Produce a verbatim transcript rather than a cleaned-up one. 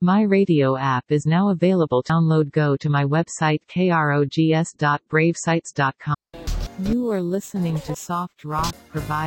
My Radio app is now available. Download. Go to my website krogs dot brave sites dot com. You are listening to Soft Rock, provided